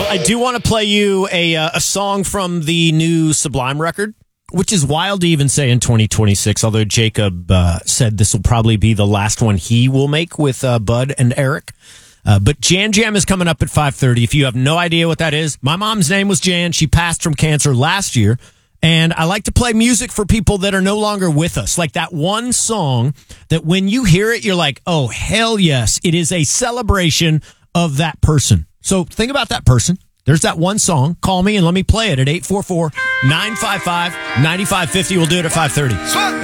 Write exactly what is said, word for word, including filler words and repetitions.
I do want to play you a uh, a song from the new Sublime record, which is wild to even say in twenty twenty-six, although Jacob uh, said this will probably be the last one he will make with uh, Bud and Eric. Uh, but Jan Jam is coming up at five thirty. If you have no idea what that is, my mom's name was Jan. She passed from cancer last year. And I like to play music for people that are no longer with us. Like that one song that when you hear it, you're like, oh, hell yes. It is a celebration of that person. So think about that person. There's that one song. Call me and let me play it at eight four four, nine five five, nine five five zero. We'll do it at five thirty.